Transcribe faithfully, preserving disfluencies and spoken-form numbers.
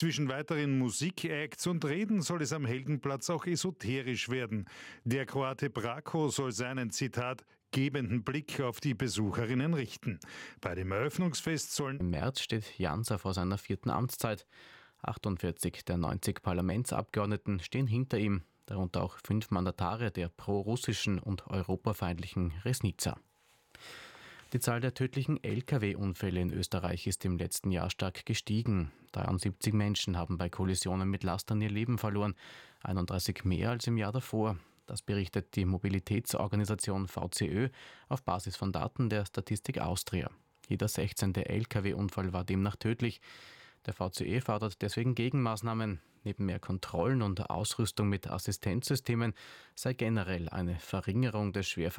Zwischen weiteren Musikacts und Reden soll es am Heldenplatz auch esoterisch werden. Der Kroate Brako soll seinen, Zitat, gebenden Blick auf die Besucherinnen richten. Bei dem Eröffnungsfest sollen... Im März steht Janša vor seiner vierten Amtszeit. achtundvierzig der neunzig Parlamentsabgeordneten stehen hinter ihm, darunter auch fünf Mandatare der pro-russischen und europafeindlichen Resnica. Die Zahl der tödlichen L K W-Unfälle in Österreich ist im letzten Jahr stark gestiegen. dreiundsiebzig Menschen haben bei Kollisionen mit Lastern ihr Leben verloren, einunddreißig mehr als im Jahr davor. Das berichtet die Mobilitätsorganisation V C Ö auf Basis von Daten der Statistik Austria. Jeder sechzehnte L K W-Unfall war demnach tödlich. Der V C Ö fordert deswegen Gegenmaßnahmen. Neben mehr Kontrollen und Ausrüstung mit Assistenzsystemen sei generell eine Verringerung des Schwerverkehrs